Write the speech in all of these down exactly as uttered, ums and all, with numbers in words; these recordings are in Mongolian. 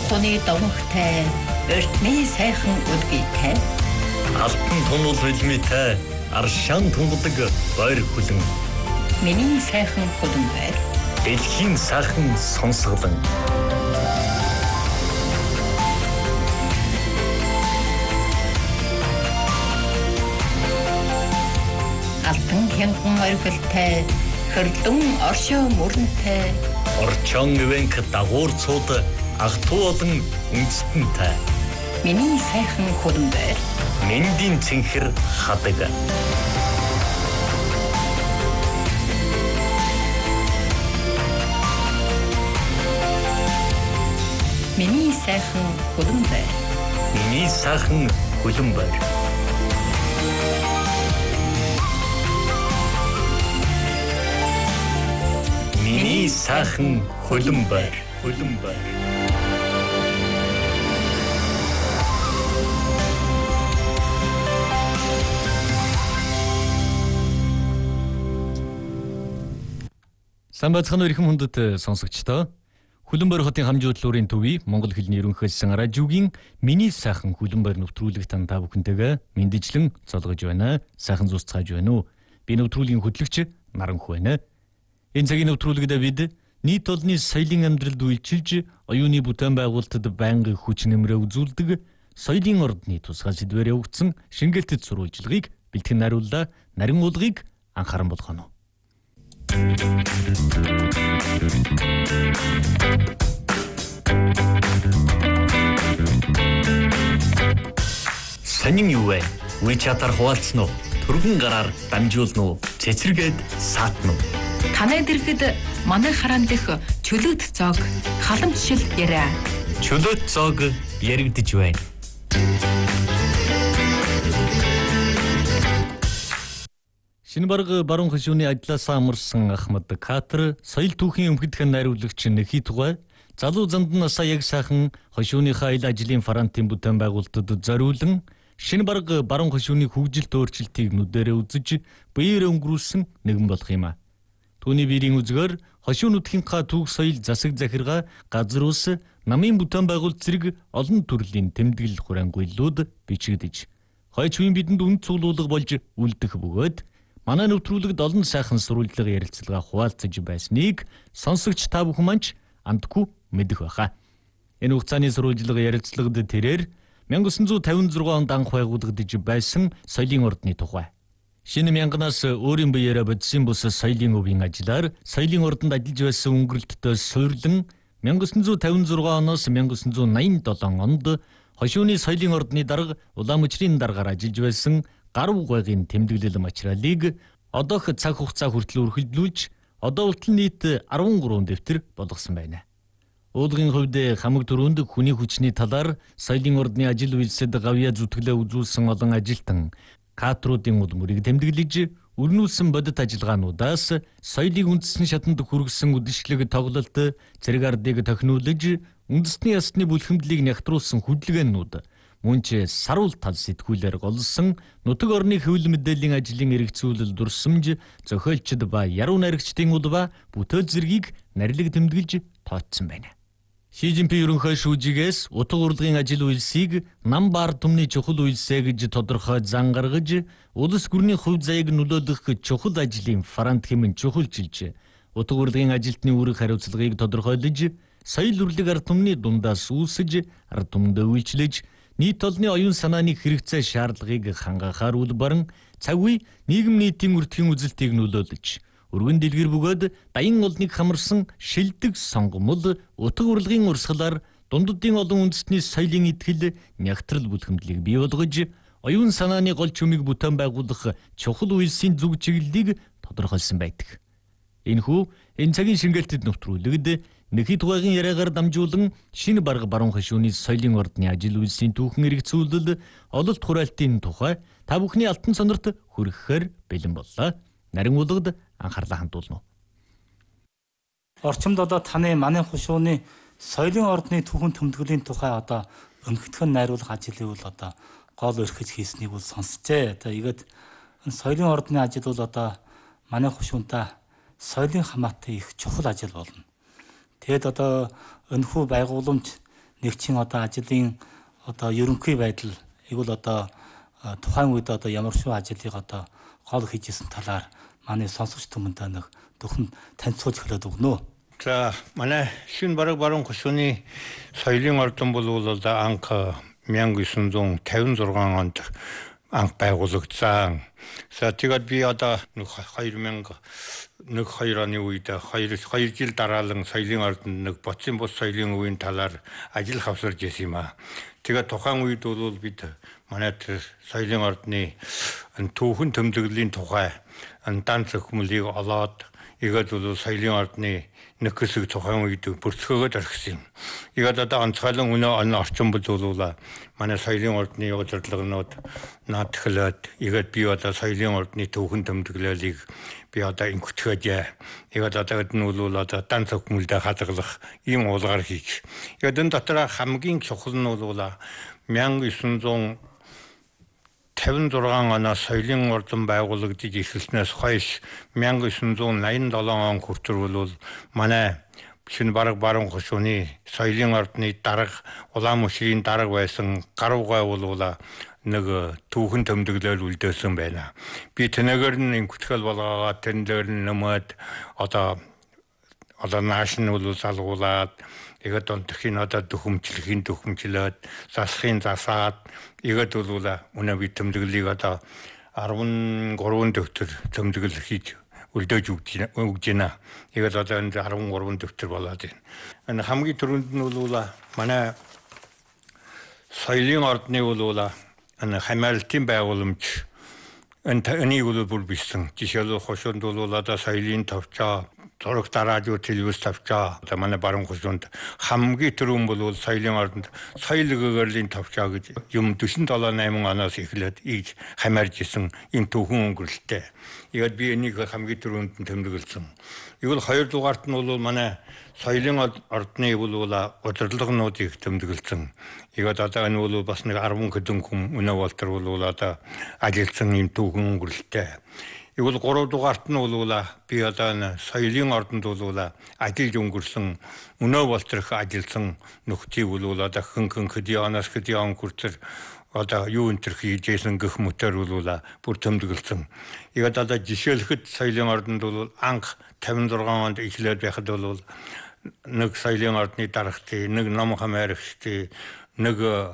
ухууны довгохтай, өртний сайхан өдгийтэй. Алтан тунул хөлмитэй, аршаан тунгадаг бойр хүлэн. Миний сайхан хүлэн байр. Дэлхийн сайхан сонсголон. Алтан хянган оргилтай, хөрлөн оршоо мөрөнтэй. Орчон ивэнк дагуур цууд агтуу болон үндэстэнтэй. Миний сайхан хүлэн байр. Мэндийн цэнхэр хадаг. Миний сайхан хүлэн байр. Миний сайхан хүлэн байр. Миний сайхан хүлэн байр. Хүлэн байр. Сайн бацхан өрхөм хүндэт сонсогчдоо. Хүлэн байр хотын хамжуудлын төвийн Монгол хэлний ерөнхийлсөн радиогийн миний сайхан хүлэн байр нэвтрүүлэг тань та бүхэнтэйгээ мэндижлэн цолгож байна. Сайхан зусцгааж байна уу? Би нэвтрүүлгийн хөтлөгч Наранх байна. Энэ цагийн нэвтрүүлэгт бид нийт олонний соёлын амьдралд үйлчилж, оюуны бүтээн байгуулалтад байнгын хүч нэмрээ үзүүлдэг соёлын ордны тусгай сэдвээр явагдсан шингэлтэд сурвалжилгыг бэлтгэн найрууллаа. Нарийн уулгыг анхааран болгоно. Санин юу вэ? Үе чатар хуваалцсан уу? Төргөн гараар дамжуулна уу? Цэцэргээд саатна уу? Танайд ирэхэд манай хараан дэх чөлөөт цог халамжшил яриа. Чөлөөт цог яригдж байна. Шинэбарга баруун хошууны ажилласаа амарсан Ахмад Катар соёл түүхийн өмгдөхөн найруулагч Нэхи Тугай залуу занд насаа яг сайхан хошууныхаа ил ажлын фронтын бүтээн байгуулалтад зориулан Шинэбарга баруун хошууны хөгжилт өөрчлөлтийг нүдэрээ үзэж биеэр өнгөрүүлсэн нэгэн болох юм а. Түүний биерийн үзгээр хошуу нутгийнхаа түүх соёл засаг захиргаа газар ус намын бүтээн байгуулалт зэрэг олон төрлийн тэмдэглэл хураангуйлууд бичигдэж хойч үеийн бидэнд үнд цуглуулга болж үлдэх бөгөөд манай нэвтрүүлэгт олон сайхан сурвалжлага ярилцлага хуваалцаж байсныг сонсогч та бүхэн манч андгүй мэдэх байхаа. Энэ хугацааны сурвалжлага ярилцлагад тэрээр 천구 cinquanta six онд анх байгуулагдаж байсан соёлын ордны тухай. Шинэ мянганаас өөрийн биеэрээ бодсон бус соёлын өвийн ажиллаар соёлын ордонд ажиллаж байсан өнгөрөлтөд суйрлан 천구 cinquanta six оноос 천구 eighty seven онд хошууны соёлын ордны дарга Улаанмөчрийн даргаар ажиллаж байсан гарав гойгийн тэмдэглэл материалыг одоох цаг хугацаа хүртэл үргэлжлүүлж одоо болтол нийт13 дэвтэр болгосон байна. Уулгын хувьд хамаг төрөнд хүний хүчний талаар соёлын ордны ажил үйлсэд гавьяа зүтгэлээ үзүүлсэн олон ажилтан катруудын удмөрийг тэмдэглэж өрнүүлсэн бодит ажиллагаануудаас соёлыг үндэсний шатанд хүргэсэн үдэшлэг тоглолт зэрэг ардыг тохинулж үндэсний ясны бүлхэмдлийг нягтруулсан хөдөлгөөнүүд мөн ч саруул тал сэтгүүлээр голсон нутаг орны хэвлэл мэдээллийн ажлын эргэцүүлэл дурсамж зохиолчд ба яруу найрагчдын удаа бүтээл зэргийг нарилэг тэмдэглэж тооцсон байна. Ши Жинпин ерөнхий шүүжигээс утга урлагийн ажил үйлсийг нам баар түмний чухал үйлсээ гэж тодорхой зан гаргаж улс гүрний хувь заяаг нөлөөлөх чухал ажлын фронт хэмээн чухалчилж утга урлагийн ажилтны үүрэг хариуцлагыг тодорхойлож соёл урлаг ард түмний дундаас үүсэж ард түмэнд үйлчлэж нийт олонний оюун санааны хэрэгцээ шаардлагыг хангахаар үл баран цаг үе нийгэм нийтийн үрдэхийн үзэлтийг нөлөөлж өргөн дэлгэр бөгөөд даян олныг хамарсан шилдэг сонгомол утга урлагийн урсгалаар дунддын олон үндэстний соёлын итгэл нягтрал бүлхэмдлийг бий болгож оюун санааны гол чөмийг бүтээн байгуулах чухал үйлсийн зүг чиглэлийг тодорхойлсон байдаг. Энэхүү энэ цагийн шингэлтэд нэвтрүүлэгд Нэхи Тугайгийн яриагаар дамжуулан шинэ барга баруун хошууны соёлын ордны ажил үйлсийн түүхэн эргэцүүлэл ололт хураалтын тухай та бүхний алтан сонорт хүрэхээр бэлэн боллоо. Нарийн уулгад анхаарлаа хандуулна. Орчимд одоо таны манай хошууны соёлын ордны түүхэн тэмдэглэлийн тухай одоо өмгтгөн найруулах ажлыг бол одоо гол өрхөж хийснийг бол сонсчээ. Одоо игээд соёлын ордны ажил бол одоо манай хошуунтаа соёлын хамаатай их чухал ажил болно. Тэгэд одоо өнөхүү байгууламж нэгчин одоо ажлын одоо ерөнхий байдал игэл одоо тухайн үед одоо ямар шүү ажлыг одоо гол хийжсэн талаар манай сонсогч түмэндээ нэг зөвхөн танилцуулж хэлээд өгнө. За манай шинэ бараг баруун хошууны соёлын ордон бол одоо анх мянга девятьсот пятьдесят шесть онд анх байгуулагдсан. За тэгээд би одоо две тысячи оны үед two жил дараалан соёлын ордонд нэг боцын бус соёлын үеийн талаар ажиллах авсарж ирсэн юм аа. Тэгээд тухайн үед бол бид манай соёлын ордны түүхэн тэмдэглэлийн тухай дан зөвхмөлийг олоод игээд бол соёлын ордны нэг хэсэг тухайн үед бүрцгөөд орхисон юм. Игээд одоо онцгойлон өнөө он орчин бол манай соёлын ордны удирдлагынууд наад тахлаад игээд би одоо соёлын ордны түүхэн тэмдэглэлийг би одоо инкүтгэж игээд одоо энэ бол одоо дан зөвхмөлдөө хадгалах ийм уулгаар хийж. Игээд энэ дотор хамгийн чухал нь бол 천구백오십육 оноос соёлын ордон байгуулагдаж эхэлснээс хойш 천구백87 он хүртэл бол манай шинэ бараг баруун хошууны соёлын ордны дарга Улаанмүшрийн дарга байсан гаруугай бол нэг түүхэн тэмдэглэл үлдээсэн байна. Би тэнэгээр нь инкүтгэл болгоод тэн дээр нь нэмээд одоо одоо наашн бол залгуулад игээд онтхийн одоо дөхөмчлөхийн дөхөмчлөөд засахын засаад игээд бол үнэ би тэмдэглэлийг одоо13 дэвтэр тэмдэглэл хийж үлдээж өгж байна. Игээд одоо энэ13 дэвтэр болоод байна. Энэ хамгийн түрүүнд нь бол манай соёлын ордны бол энэ хамаарлтын байгууламж энийг бол бүр бисэн. Жишээлбэл хошуунд бол одоо соёлын товчоо зураг радио телевиз тавчаа одоо манай баруун хошуунд хамгийн түрүүн бол соёлын ордонд соёл гэгэрлийн тавчаа гэж юм forty-seven eight оноос эхлээд ийж хамаарж исэн юм түүхэн өнгөрлөлттэй. Игээд би энийг хамгийн түрүүнд нь тэмдэглэсэн. Игэл хоёр дугаарт нь бол манай соёлын ордны бол удирдлагынуудыг тэмдэглэсэн. Игээд одоо энэ бол бас нэг ten хэдэн хүн өнөө болтор бол одоо ажилласан юм түүхэн өнгөрлөлттэй. Игэл гурав дугаарт нь бол би одоо соёлын ордонд бол ажиллаж өнгөрсөн өнөө болторх ажилласан нөхдийг бол одоо хэн хэн хэдийн оноос хэдийн он хүртэл одоо юу энэ төр хийжсэн гэх мэтэр бол бүр тэмдэглэсэн. Игээд одоо жишээлхэд соёлын ордонд бол анх fifty-six онд эхлээд байхад бол нэг соёлын ордны дарагчдын, нэг ном хамаарагчдын, нэг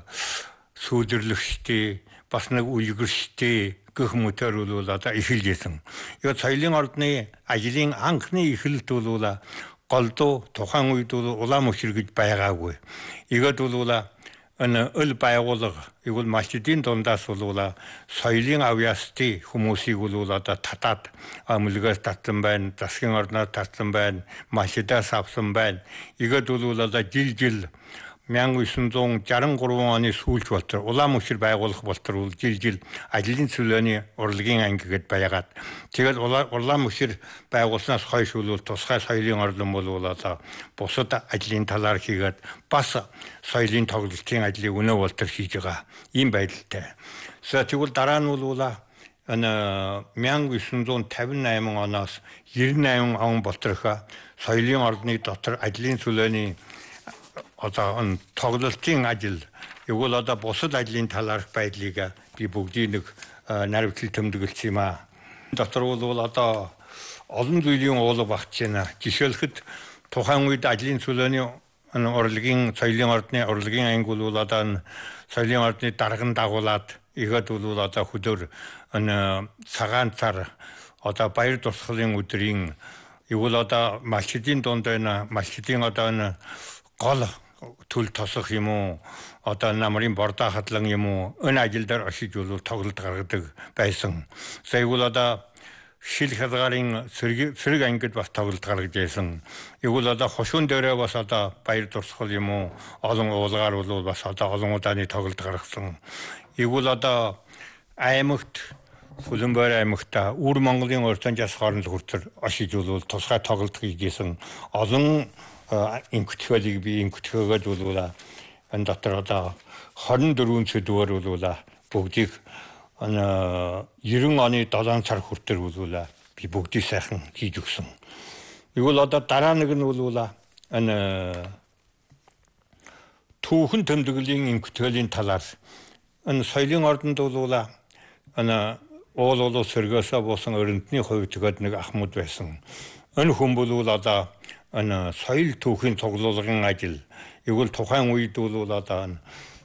сүүлэрлэгчдийн, бас нэг үлгэрчдийн гэх мэтэр бол одоо эхэлж исэн. Яг соёлын ордны ажлын анхны эхлэлт бол голдуу тухайн үед бол Улаанмүшир гэж байгаагүй. Игээд бол энэ өл байгуулга игэл малчдын дундаас бол соёлын авьяастын хүмүүсийг бол одоо татаад амлгаас татсан байна, засгийн ордноор татсан байна, малчдаас авсан байна. Игээд бол одоо жил жил 천구백육십삼 оны сүүлч болтор Улаанмүшир байгуулах болтор жил жил ажлын чөлөөний урлагийн анги гэдээ байгаад тэгээд Улаанмүшир байгуулснаас хойш бол тусгай соёлын ордон бол одоо бусад ажлын талаар хийгээд бас соёлын тоглолтын ажлыг өнөө болтор хийж байгаа ийм байдалтай. Тэгвэл дараа нь бол энэ 천구백오십eight оноос ninety-eight он болторхоо соёлын ордны дотор ажлын чөлөөний одоо энэ тоглолтын ажил игэл одоо бусад ажлын талаарх байдлыг би бүгдийг нэг наривчлал тэмдэглэж юм аа. Дотор бол одоо олон зүйлийн уулга багтж байна. Жишээлхэд тухайн үед ажлын чөлөөний урлагийн соёлын ордны урлагийн анги бол одоо соёлын ордны дарган дагуулад ихэд бол одоо хөдөр энэ цагаан цар одоо баяр тусгалын өдрийн игэл одоо малчдын дунд байна. Малчдын одоо энэ гол төл тосох юм уу одоо намрын бордоо хадлан юм уу энэ ажил дээр очиж бол тоглолт гаргадаг байсан. Саягүй одоо шил хязгаарын сэрэг сэрэг ангид бас тоглолт гаргаж байсан. Игэл одоо хошуун дээрээ бас одоо баяр дурсгал юм уу олон уулгаар бол бас одоо олон удааны тоглолт гаргасан. Игэл одоо аймагт Хүлэмбэр аймагта Үр Монголын урьдчилан хооронд хүртэл очиж бол тусгай тоглолт хийжсэн олон инкүтгэлийг би инкүтгээгээд бол энэ дотор одоо twenty-four сэдвээр бол бүгдийг энэ ninety оны seven сар хүртэл бол би бүгдийг сайхан хийж өгсөн. Игэл одоо дараа нэг нь бол энэ түүхэн тэмдэглэлийн эмгэтгэлийн талаар энэ соёлын ордонд болуула энэ уул улус сэргээсээ буусан өрөндний хувьд тэгээд нэг ахмад байсан. Энэ хүн бол одоо энэ соёл түүхийн цуглуулгын ажил игэл тухайн үед бол одоо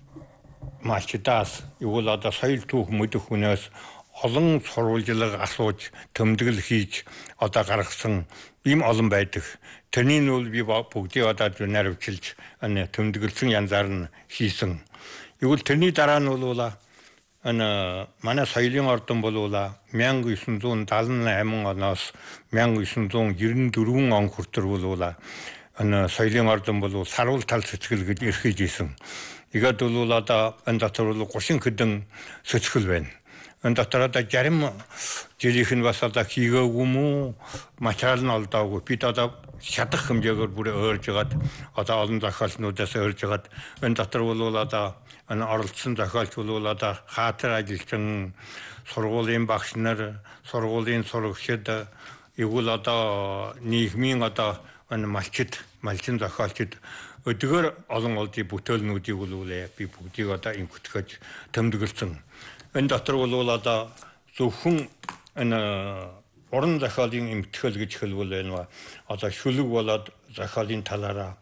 малчдаас игэл одоо соёл түүх мэдэх хүнээс олон сурвалжлага асууж тэмдэглэл хийж одоо гаргасан ийм олон байдаг. Тэрний нь бол би бүгдийг одоо наривчилж энэ тэмдэглэсэн янзаар нь хийсэн. Игэл тэрний дараа нь бол энэ манай соёлын ордон болуула мянга девятьсот седьмидесяти восьмын оноос мянга девятьсот девяносто дөрвөн он хүртэл болуула энэ соёлын ордон болов саруул тал сэтгэл гэж эрхэж исэн. Игад бол одоо энэ дотор бол гушин хэдэн сэтгэл байна. Энэ дотор одоо зарим жилийнх нь бас одоо хийгээгүй мүү материал нь олдоогүй. Бид одоо шатах хэмжээгээр бүр өөрж гаад одоо олон зохиолнуудаас өөрж гаад энэ дотор бол одоо энэ оролцсон зохиолч бол одоо хаатар ажилчин сургуулийн багш нар, сургуулийн сурагчид, игэл одоо нийгмийн одоо энэ малчид, малчин зохиолчид өдгөр олон олдын бүтээлнүүдийг бол би бүгдийг одоо эмгтгэж тэмдэглэсэн. Энэ дотор бол одоо зөвхөн энэ уран зохиолын эмгтгэл гэж хэлбэл байна. Одоо шүлэг болоод зохиолын талаараа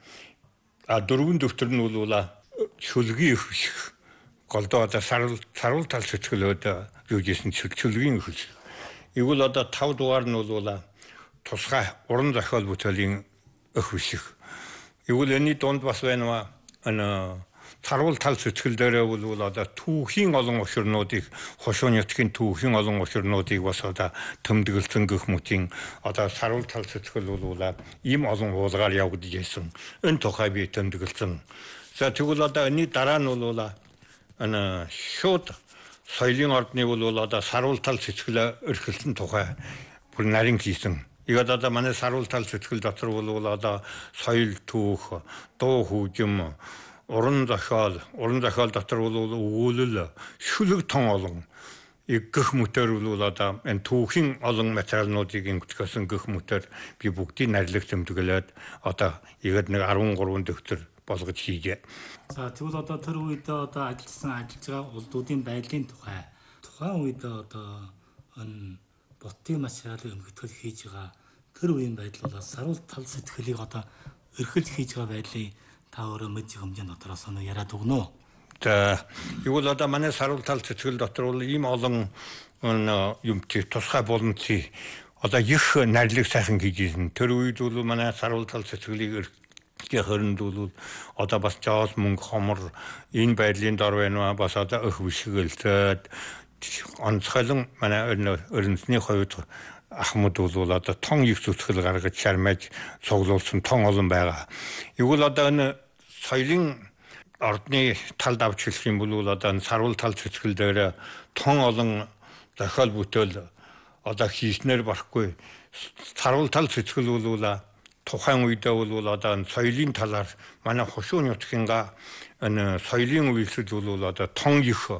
а дөрвөн дэвтэр нь бол шүлгийн их шиг голдоо одоо саруул саруул тал сэтгэлөөд юу гэсэн шүлгийн их шиг. Игэл одоо тав дугаар нь бол тусгай уран зохиол бүтээлийн их шиг. Игэл энэ донд бас байна ана саруул тал сэтгэл дээрээ бол одоо түүхийн олон учирнуудыг хошуу нутгийн түүхийн олон учирнуудыг бас одоо тэмдэглэсэн гэх мэтийн одоо саруул тал сэтгэл бол ийм олон уулгаар явагдаж байсан. Энэ тухай би тэмдэглэсэн. За тэгвэл одоо энэ дараа нь бол ана шууд соёлын ордны бол одоо саруул тал сэтгэл эрхэлсэн тухай бүр нарийн хийсэн. Игад одоо манай саруул тал сэтгэл дотор бол одоо соёл түүх, дуу хөгжим, уран зохиол, уран зохиол дотор бол өгүүлэл, шүлэг тон олон гэх мэтэр бол одоо энэ түүхийн олон материалнуудыг эмгтгэсэн гэх мэтэр би бүгдийг нарилэг тэмдэглээд одоо игад нэг дөрвөн дэвтэр болгож хийгээ. За тэгвэл одоо тэр үед одоо ажилласан ажиллаж байгаа улдуудын байдлын тухай тухайн үед одоо энэ ботын материалыг эмгэтгэл хийж байгаа тэр үеийн байдал бол саруул тал сэтгэлийг одоо эрхэлж хийж байгаа байдлыг та өөрөө мэдж хэмжээнд дотроос нь яриад өгнө үү? За юу л одоо манай саруул тал сэтгэл дотор бол ийм олон юм чи тусгай боломжтой одоо их нарилэг сайхан хийж ирсэн. Тэр үед бол манай саруул тал сэтгэлийг гэхэрэнд бол одоо бас жаал мөнгө хомор энэ байдлын дор байна бас одоо өх бишгэлтээд онцгойлон манай өрнөсний хувьд ахмад бол одоо тон их зүтгэл гаргаж шармаж цуглуулсан тон олон байгаа. Игэл одоо энэ соёлын ордны талд авч хэлэх юм бол одоо энэ саруул тал зүтгэл дээр тон олон зохиол бүтээл одоо хийснээр барахгүй. Саруул тал зүтгэл бол тухайн үедээ бол одоо соёлын талаар манай хошуу нутгийнхаа энэ соёлын үйлсэл бол одоо тон их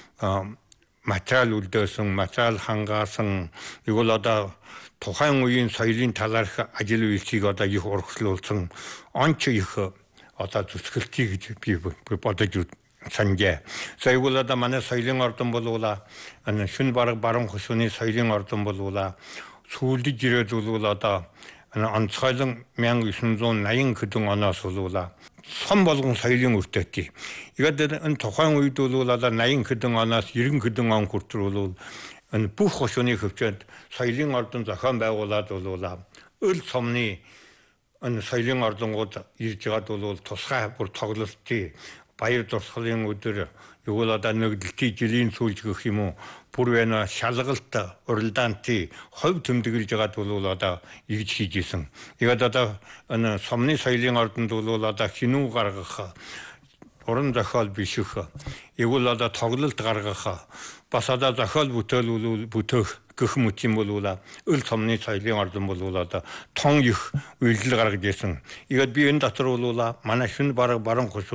материал үлдээсэн, материал хангаасан игэл одоо тухайн үеийн соёлын талаарх ажил үйлсийг одоо их урагшлуулсан онч их одоо зүтгэлтий гэж би бодож санджээ. За игэл одоо манай соёлын ордон болуула энэ шүн бараг баруун хошууны соёлын ордон болуула сүүлдэж ирээд бол одоо онцгойлон мянга девятьсот восемьдесят хэдэн оноос болуула сон болгон соёлын өртөөтэй. Игад энэ тухайн үед бол одоо восемьдесят хэдэн оноос девяносто хэдэн он хүртэл бол энэ бүх хошууны хөвчөд соёлын ордон зохион байгуулад болуула өл сомны энэ соёлын ордонгууд ирж байгаад бол тусгай бүр тоглолтын баяр дурсгалын өдөр игэл одоо нэгдэлтийн жилийн сүүлж гэх юм уу бүр байна шалгалт уралдаанти ховь тэмдэглэж байгаад бол одоо игж хийж исэн. Игад одоо энэ сомны соёлын ордонд бол одоо хинүү гаргах уран зохиол биших игэл одоо тоглолт гаргах бас одоо зохиол бүтээл бүтээх гэх мэт юм бол өл сомны соёлын ордон бол одоо тон их үйлдэл гаргаж исэн. Игад би энэ дотор бол манай шүн бараг баруун хошуу